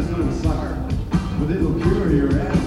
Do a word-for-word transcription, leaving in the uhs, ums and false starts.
this little sucker, but it'll cure your ass.